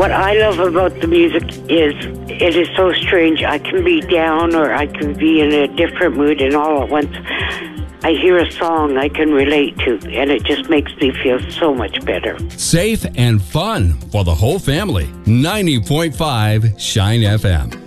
What I love about the music is it is so strange. I can be down or I can be in a different mood, and all at once I hear a song I can relate to, and it just makes me feel so much better. Safe and fun for the whole family. 90.5 Shine FM.